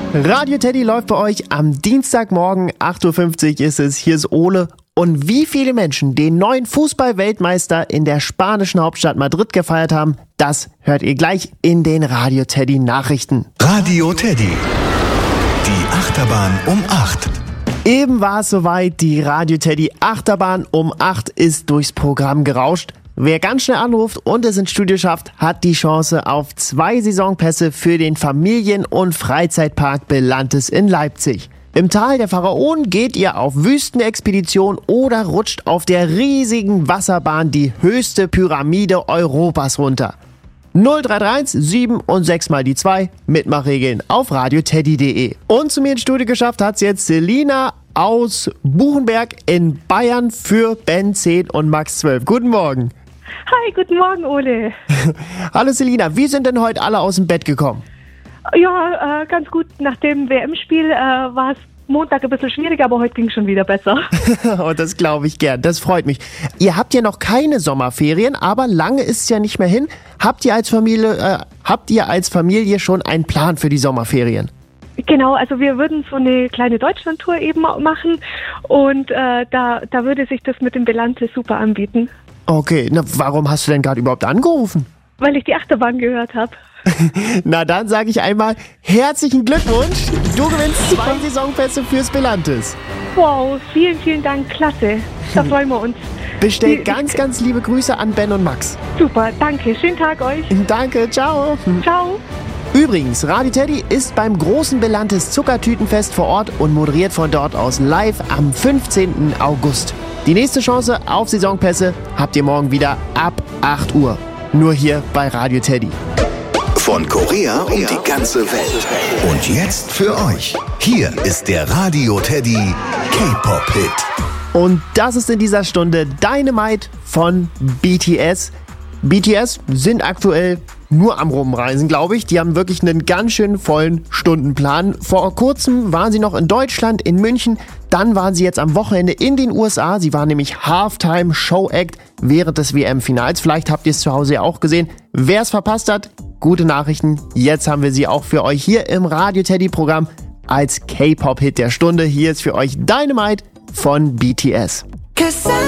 Radio Teddy läuft bei euch am Dienstagmorgen, 8.50 Uhr ist es. Hier ist Ole. Und wie viele Menschen den neuen Fußball-Weltmeister in der spanischen Hauptstadt Madrid gefeiert haben, das hört ihr gleich in den Radio Teddy Nachrichten. Radio Teddy. Die Achterbahn um 8. Eben war es soweit, die Radio Teddy Achterbahn um 8 ist durchs Programm gerauscht. Wer ganz schnell anruft und es ins Studio schafft, hat die Chance auf 2 Saisonpässe für den Familien- und Freizeitpark Belantes in Leipzig. Im Tal der Pharaonen geht ihr auf Wüstenexpedition oder rutscht auf der riesigen Wasserbahn die höchste Pyramide Europas runter. 0331 7 und 6 mal die 2, Mitmachregeln auf radioteddy.de. Und zu mir ins Studio geschafft hat's jetzt Selina aus Buchenberg in Bayern für Ben 10 und Max 12. Guten Morgen. Hi, guten Morgen, Ole. Hallo Selina, wie sind denn heute alle aus dem Bett gekommen? Ja, ganz gut. Nach dem WM-Spiel war es Montag ein bisschen schwieriger, aber heute ging es schon wieder besser. Oh, das glaube ich gern, das freut mich. Ihr habt ja noch keine Sommerferien, aber lange ist es ja nicht mehr hin. Habt ihr als Familie schon einen Plan für die Sommerferien? Genau, also wir würden so eine kleine Deutschlandtour eben machen und da würde sich das mit dem Belantes super anbieten. Okay, na warum hast du denn gerade überhaupt angerufen? Weil ich die Achterbahn gehört habe. Na dann sage ich einmal herzlichen Glückwunsch. Du gewinnst 2 Saisonpässe fürs Belantes. Wow, vielen, vielen Dank, klasse. Da freuen wir uns. Bestellt ganz liebe Grüße an Ben und Max. Super, danke. Schönen Tag euch. Danke, ciao. Ciao. Übrigens, Radio Teddy ist beim großen Belantes Zuckertütenfest vor Ort und moderiert von dort aus live am 15. August. Die nächste Chance auf Saisonpässe habt ihr morgen wieder ab 8 Uhr. Nur hier bei Radio Teddy. Von Korea um die ganze Welt. Und jetzt für euch. Hier ist der Radio Teddy K-Pop-Hit. Und das ist in dieser Stunde Dynamite von BTS. BTS sind aktuell nur am Rumreisen, glaube ich. Die haben wirklich einen ganz schön vollen Stundenplan. Vor kurzem waren sie noch in Deutschland, in München. Dann waren sie jetzt am Wochenende in den USA. Sie waren nämlich Halftime-Show-Act während des WM-Finals. Vielleicht habt ihr es zu Hause ja auch gesehen. Wer es verpasst hat, gute Nachrichten. Jetzt haben wir sie auch für euch hier im Radio-Teddy-Programm als K-Pop-Hit der Stunde. Hier ist für euch Dynamite von BTS.